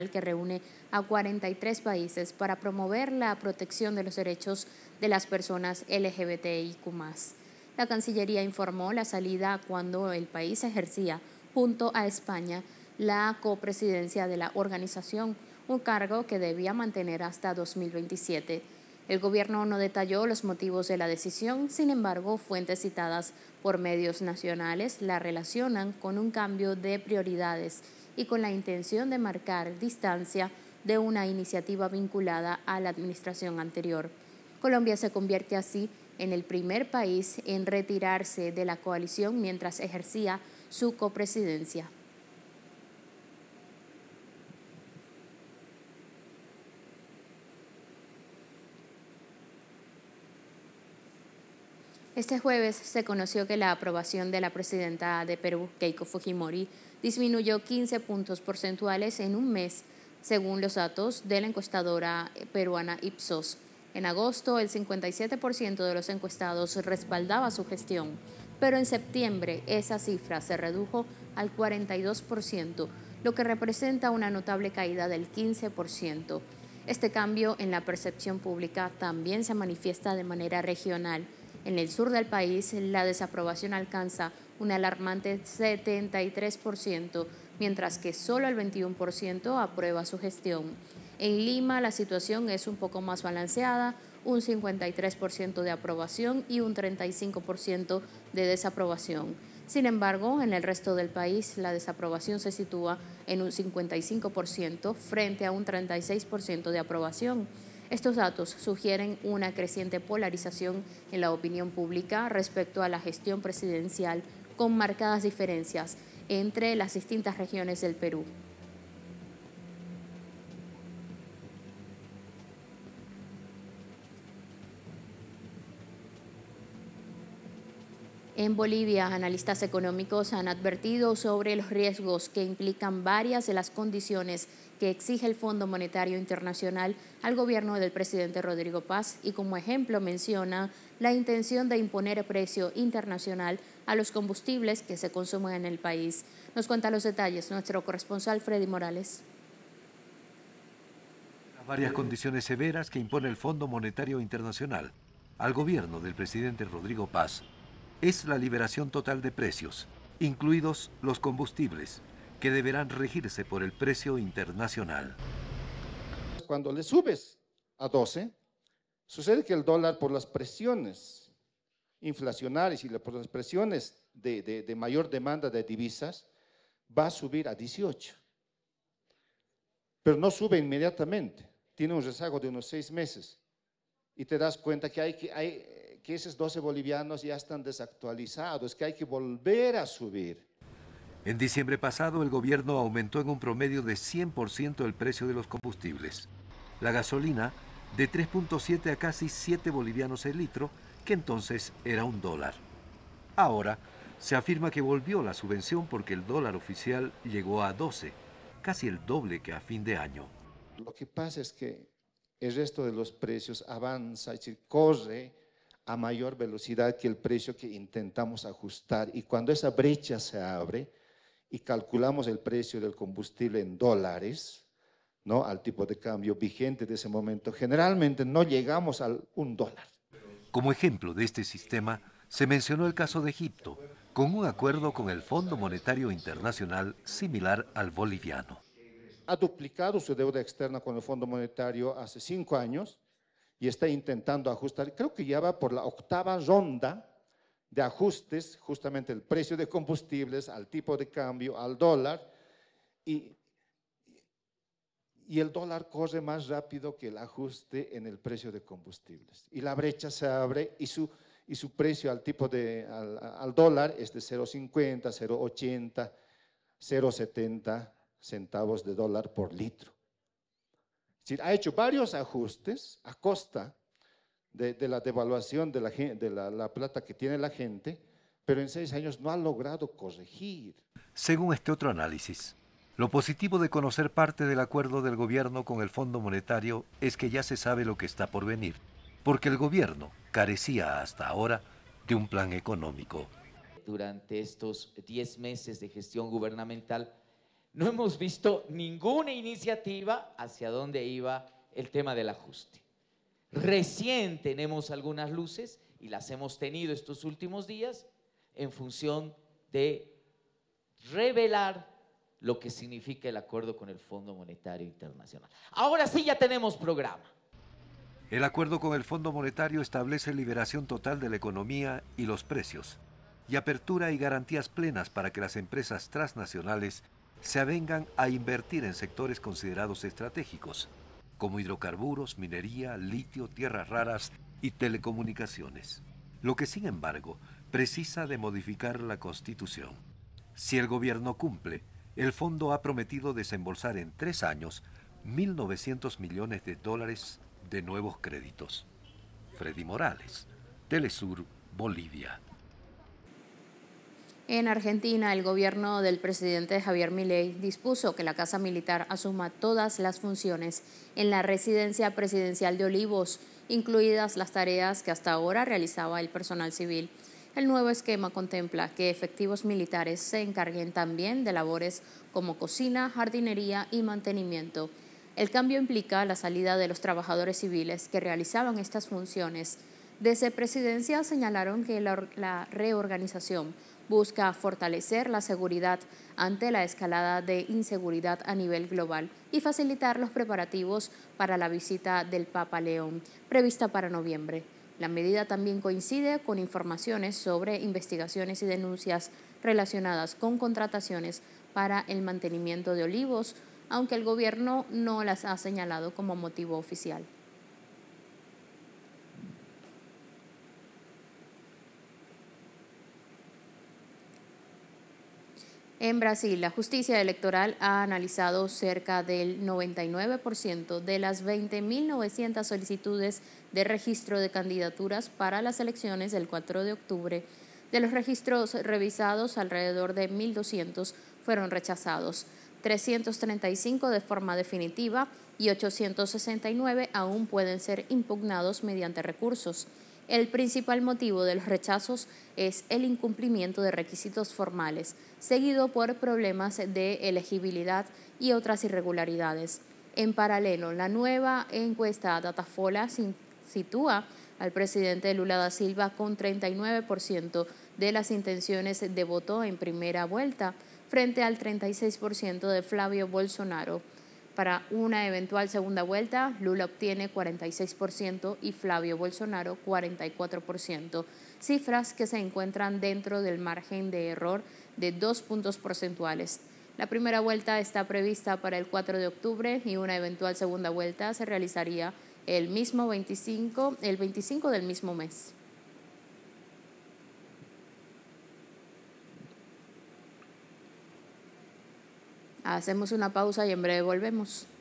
que reúne a 43 países para promover la protección de los derechos de las personas LGBTIQ+. La Cancillería informó la salida cuando el país ejercía, junto a España, la copresidencia de la organización, un cargo que debía mantener hasta 2027. El gobierno no detalló los motivos de la decisión, sin embargo, fuentes citadas por medios nacionales la relacionan con un cambio de prioridades y con la intención de marcar distancia de una iniciativa vinculada a la administración anterior. Colombia se convierte así en el primer país en retirarse de la coalición mientras ejercía su copresidencia. Este jueves se conoció que la aprobación de la presidenta de Perú, Keiko Fujimori, disminuyó 15 puntos porcentuales en un mes, según los datos de la encuestadora peruana Ipsos. En agosto, el 57% de los encuestados respaldaba su gestión, pero en septiembre esa cifra se redujo al 42%, lo que representa una notable caída del 15%. Este cambio en la percepción pública también se manifiesta de manera regional. En el sur del país, la desaprobación alcanza un alarmante 73%, mientras que solo el 21% aprueba su gestión. En Lima, la situación es un poco más balanceada, un 53% de aprobación y un 35% de desaprobación. Sin embargo, en el resto del país, la desaprobación se sitúa en un 55% frente a un 36% de aprobación. Estos datos sugieren una creciente polarización en la opinión pública respecto a la gestión presidencial, con marcadas diferencias entre las distintas regiones del Perú. En Bolivia, analistas económicos han advertido sobre los riesgos que implican varias de las condiciones que exige el Fondo Monetario Internacional al gobierno del presidente Rodrigo Paz y como ejemplo menciona la intención de imponer precio internacional a los combustibles que se consumen en el país. Nos cuenta los detalles nuestro corresponsal Freddy Morales. Varias condiciones severas que impone el Fondo Monetario Internacional al gobierno del presidente Rodrigo Paz es la liberación total de precios, incluidos los combustibles, que deberán regirse por el precio internacional. Cuando le subes a 12, sucede que el dólar por las presiones inflacionarias y por las presiones de mayor demanda de divisas va a subir a 18. Pero no sube inmediatamente, tiene un rezago de unos 6 meses y te das cuenta que esos 12 bolivianos ya están desactualizados, que hay que volver a subir. En diciembre pasado, el gobierno aumentó en un promedio de 100% el precio de los combustibles. La gasolina de 3.7 a casi 7 bolivianos el litro, que entonces era $1. Ahora se afirma que volvió la subvención porque el dólar oficial llegó a 12, casi el doble que a fin de año. Lo que pasa es que el resto de los precios avanza, es decir, corre a mayor velocidad que el precio que intentamos ajustar. Y cuando esa brecha se abre y calculamos el precio del combustible en dólares, ¿no?, al tipo de cambio vigente de ese momento, generalmente no llegamos al $1. Como ejemplo de este sistema, se mencionó el caso de Egipto, con un acuerdo con el Fondo Monetario Internacional similar al boliviano. Ha duplicado su deuda externa con el Fondo Monetario hace 5 años y está intentando ajustar, creo que ya va por la 8ª ronda de ajustes, justamente el precio de combustibles, al tipo de cambio, al dólar, y el dólar corre más rápido que el ajuste en el precio de combustibles. Y la brecha se abre y su precio al dólar es de 0,50, 0,80, 0,70 centavos de dólar por litro. Es decir, ha hecho varios ajustes a costa de la devaluación de la plata que tiene la gente, pero en 6 años no ha logrado corregir. Según este otro análisis, lo positivo de conocer parte del acuerdo del gobierno con el Fondo Monetario es que ya se sabe lo que está por venir, porque el gobierno carecía hasta ahora de un plan económico. Durante estos 10 meses de gestión gubernamental no hemos visto ninguna iniciativa hacia dónde iba el tema del ajuste. Recién tenemos algunas luces y las hemos tenido estos últimos días en función de revelar lo que significa el acuerdo con el Fondo Monetario Internacional. Ahora sí ya tenemos programa. El acuerdo con el Fondo Monetario establece liberación total de la economía y los precios, y apertura y garantías plenas para que las empresas transnacionales se avengan a invertir en sectores considerados estratégicos, como hidrocarburos, minería, litio, tierras raras y telecomunicaciones. Lo que, sin embargo, precisa de modificar la Constitución. Si el gobierno cumple, el fondo ha prometido desembolsar en 3 años $1.900 millones de nuevos créditos. Freddy Morales, Telesur, Bolivia. En Argentina, el gobierno del presidente Javier Milei dispuso que la Casa Militar asuma todas las funciones en la residencia presidencial de Olivos, incluidas las tareas que hasta ahora realizaba el personal civil. El nuevo esquema contempla que efectivos militares se encarguen también de labores como cocina, jardinería y mantenimiento. El cambio implica la salida de los trabajadores civiles que realizaban estas funciones. Desde Presidencia señalaron que la reorganización busca fortalecer la seguridad ante la escalada de inseguridad a nivel global y facilitar los preparativos para la visita del Papa León, prevista para noviembre. La medida también coincide con informaciones sobre investigaciones y denuncias relacionadas con contrataciones para el mantenimiento de Olivos, aunque el gobierno no las ha señalado como motivo oficial. En Brasil, la justicia electoral ha analizado cerca del 99% de las 20.900 solicitudes de registro de candidaturas para las elecciones del 4 de octubre. De los registros revisados, alrededor de 1.200 fueron rechazados, 335 de forma definitiva y 869 aún pueden ser impugnados mediante recursos. El principal motivo de los rechazos es el incumplimiento de requisitos formales, seguido por problemas de elegibilidad y otras irregularidades. En paralelo, la nueva encuesta Datafola sitúa al presidente Lula da Silva con 39% de las intenciones de voto en primera vuelta, frente al 36% de Flavio Bolsonaro. Para una eventual segunda vuelta, Lula obtiene 46% y Flavio Bolsonaro 44%, cifras que se encuentran dentro del margen de error de 2 puntos porcentuales. La primera vuelta está prevista para el 4 de octubre y una eventual segunda vuelta se realizaría el 25 del mismo mes. Hacemos una pausa y en breve volvemos.